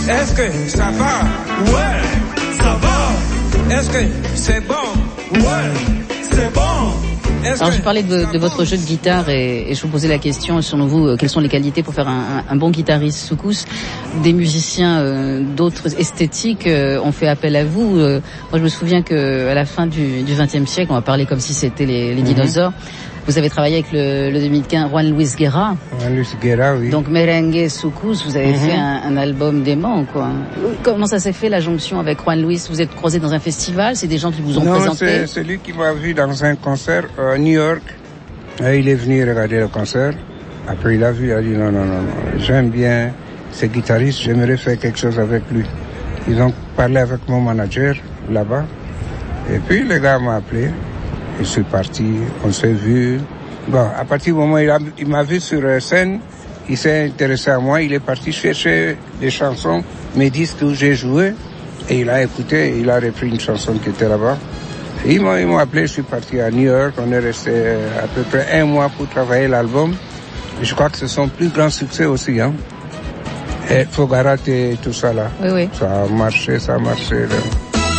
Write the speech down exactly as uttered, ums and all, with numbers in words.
Est-ce que ça va? Ouais, ça va. Est-ce que c'est bon? Ouais, c'est bon. Alors, je parlais de, de votre jeu de guitare et, et je vous posais la question, selon vous, euh, quelles sont les qualités pour faire un, un, un bon guitariste soukous? Des musiciens euh, d'autres esthétiques euh, ont fait appel à vous. Euh, moi, je me souviens que à la fin du vingtième siècle, on va parler comme si c'était les, les dinosaures. Mm-hmm. Vous avez travaillé avec le, le dominicain Juan Luis Guerra. Juan Luis Guerra, oui. Donc, merengue, soukous, vous avez mm-hmm. fait un, un album dément, quoi. Comment ça s'est fait, la jonction avec Juan Luis? Vous êtes croisés dans un festival? C'est des gens qui vous ont non, présenté? Non, c'est celui qui m'a vu dans un concert à New York. Et il est venu regarder le concert. Après, il a vu, il a dit non, non, non, non. J'aime bien ces guitaristes, j'aimerais faire quelque chose avec lui. Ils ont parlé avec mon manager là-bas. Et puis, le gars m'a appelé. Je suis parti, on s'est vu. Bon, à partir du moment où il, a, il m'a vu sur scène, il s'est intéressé à moi. Il est parti chercher des chansons, mes disques où j'ai joué. Et il a écouté, il a repris une chanson qui était là-bas. Et ils m'ont, ils m'ont appelé, je suis parti à New York. On est resté à peu près un mois pour travailler l'album. Et je crois que c'est son plus grand succès aussi, hein. Et Fogarat et tout ça là. Oui, oui. Ça a marché, ça a marché. Là.